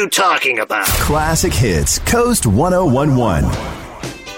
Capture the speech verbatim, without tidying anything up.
you talking about? Classic Hits, Coast one oh one one.